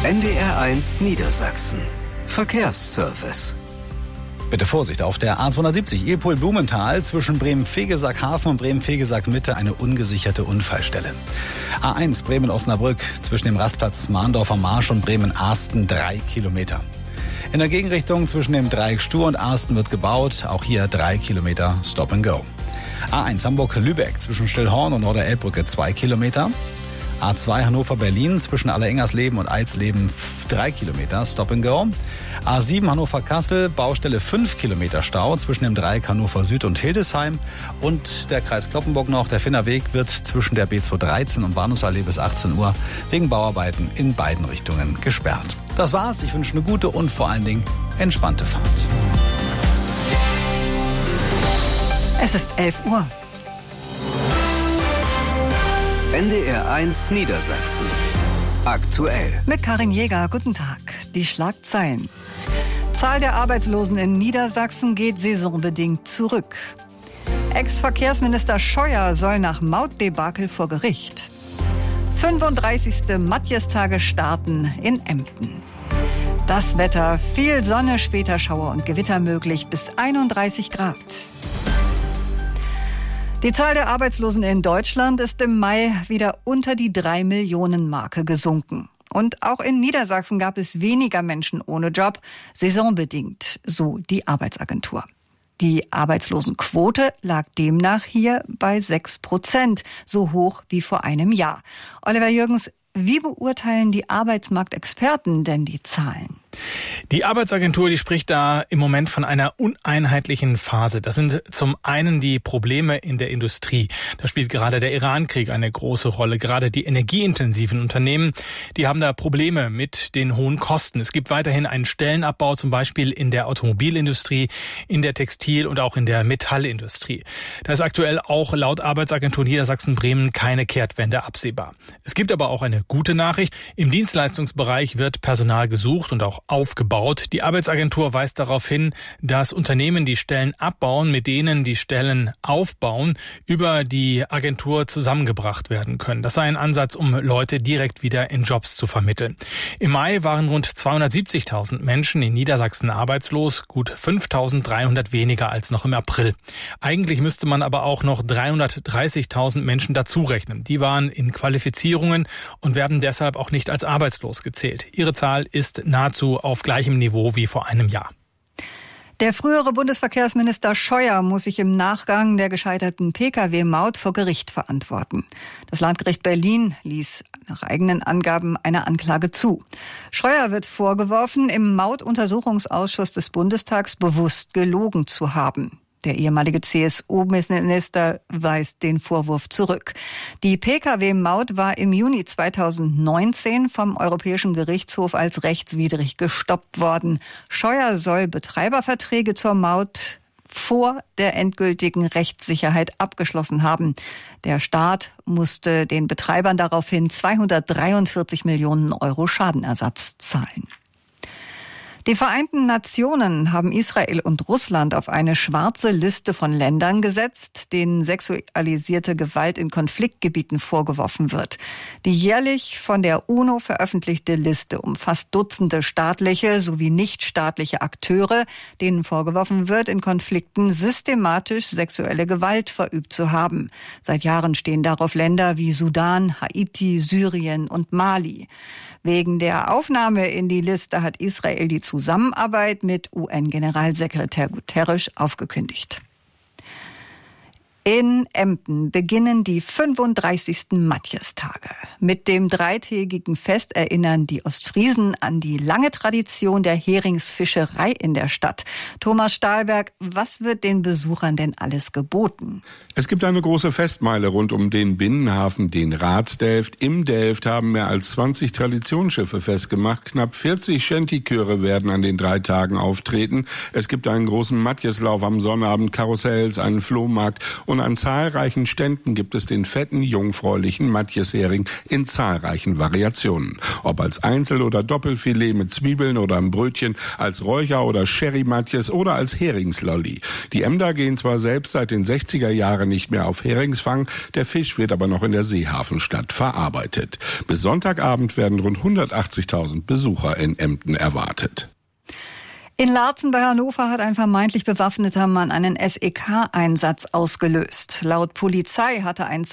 NDR1 Niedersachsen. Verkehrsservice. Bitte Vorsicht, auf der A270 Epol-Blumenthal zwischen Bremen-Vegesack-Hafen und Bremen-Vegesack-Mitte eine ungesicherte Unfallstelle. A1 Bremen-Osnabrück zwischen dem Rastplatz Mahndorfer Marsch und Bremen-Arsten 3 Kilometer. In der Gegenrichtung zwischen dem Dreieck Stur und Arsten wird gebaut, auch hier 3 Kilometer Stop and Go. A1 Hamburg-Lübeck zwischen Stillhorn und Norder-Elbbrücke 2 Kilometer. A2 Hannover-Berlin zwischen Allerengersleben und Eilsleben 3 Kilometer Stop and Go. A7 Hannover-Kassel, Baustelle 5 Kilometer Stau zwischen dem Dreieck Hannover Süd und Hildesheim. Und der Kreis Cloppenburg noch, der Finnerweg wird zwischen der B213 und Bahnhofsallee bis 18 Uhr wegen Bauarbeiten in beiden Richtungen gesperrt. Das war's, ich wünsche eine gute und vor allen Dingen entspannte Fahrt. Es ist 11 Uhr. NDR1 Niedersachsen. Aktuell. Mit Karin Jäger, guten Tag. Die Schlagzeilen. Zahl der Arbeitslosen in Niedersachsen geht saisonbedingt zurück. Ex-Verkehrsminister Scheuer soll nach Mautdebakel vor Gericht. 35. Matjestage starten in Emden. Das Wetter, viel Sonne, später Schauer und Gewitter möglich bis 31 Grad. Die Zahl der Arbeitslosen in Deutschland ist im Mai wieder unter die 3-Millionen-Marke gesunken. Und auch in Niedersachsen gab es weniger Menschen ohne Job, saisonbedingt, so die Arbeitsagentur. Die Arbeitslosenquote lag demnach hier bei 6%, so hoch wie vor einem Jahr. Oliver Jürgens, wie beurteilen die Arbeitsmarktexperten denn die Zahlen? Die Arbeitsagentur, die spricht da im Moment von einer uneinheitlichen Phase. Das sind zum einen die Probleme in der Industrie. Da spielt gerade der Iran-Krieg eine große Rolle. Gerade die energieintensiven Unternehmen, die haben da Probleme mit den hohen Kosten. Es gibt weiterhin einen Stellenabbau, zum Beispiel in der Automobilindustrie, in der Textil- und auch in der Metallindustrie. Da ist aktuell auch laut Arbeitsagentur Niedersachsen-Bremen keine Kehrtwende absehbar. Es gibt aber auch eine gute Nachricht. Im Dienstleistungsbereich wird Personal gesucht und auch aufgebaut. Die Arbeitsagentur weist darauf hin, dass Unternehmen, die Stellen abbauen, mit denen die Stellen aufbauen, über die Agentur zusammengebracht werden können. Das sei ein Ansatz, um Leute direkt wieder in Jobs zu vermitteln. Im Mai waren rund 270.000 Menschen in Niedersachsen arbeitslos, gut 5.300 weniger als noch im April. Eigentlich müsste man aber auch noch 330.000 Menschen dazurechnen. Die waren in Qualifizierungen und werden deshalb auch nicht als arbeitslos gezählt. Ihre Zahl ist nahezu auf gleichem Niveau wie vor einem Jahr. Der frühere Bundesverkehrsminister Scheuer muss sich im Nachgang der gescheiterten Pkw-Maut vor Gericht verantworten. Das Landgericht Berlin ließ nach eigenen Angaben eine Anklage zu. Scheuer wird vorgeworfen, im Mautuntersuchungsausschuss des Bundestags bewusst gelogen zu haben. Der ehemalige CSU-Minister weist den Vorwurf zurück. Die Pkw-Maut war im Juni 2019 vom Europäischen Gerichtshof als rechtswidrig gestoppt worden. Scheuer soll Betreiberverträge zur Maut vor der endgültigen Rechtssicherheit abgeschlossen haben. Der Staat musste den Betreibern daraufhin 243 Millionen Euro Schadenersatz zahlen. Die Vereinten Nationen haben Israel und Russland auf eine schwarze Liste von Ländern gesetzt, denen sexualisierte Gewalt in Konfliktgebieten vorgeworfen wird. Die jährlich von der UNO veröffentlichte Liste umfasst Dutzende staatliche sowie nichtstaatliche Akteure, denen vorgeworfen wird, in Konflikten systematisch sexuelle Gewalt verübt zu haben. Seit Jahren stehen darauf Länder wie Sudan, Haiti, Syrien und Mali. Wegen der Aufnahme in die Liste hat Israel die Zusammenarbeit mit UN-Generalsekretär Guterres aufgekündigt. In Emden beginnen die 35. Matjestage. Mit dem dreitägigen Fest erinnern die Ostfriesen an die lange Tradition der Heringsfischerei in der Stadt. Thomas Stahlberg, was wird den Besuchern denn alles geboten? Es gibt eine große Festmeile rund um den Binnenhafen, den Ratsdelft. Im Delft haben mehr als 20 Traditionsschiffe festgemacht. Knapp 40 Shanty-Chöre werden an den 3 Tagen auftreten. Es gibt einen großen Matjeslauf am Sonnabend, Karussells, einen Flohmarkt Und an zahlreichen Ständen gibt es den fetten, jungfräulichen Matjeshering in zahlreichen Variationen. Ob als Einzel- oder Doppelfilet mit Zwiebeln oder am Brötchen, als Räucher- oder Sherry-Matjes oder als Heringslolli. Die Emder gehen zwar selbst seit den 60er Jahren nicht mehr auf Heringsfang, der Fisch wird aber noch in der Seehafenstadt verarbeitet. Bis Sonntagabend werden rund 180.000 Besucher in Emden erwartet. In Laatzen bei Hannover hat ein vermeintlich bewaffneter Mann einen SEK-Einsatz ausgelöst. Laut Polizei hatte ein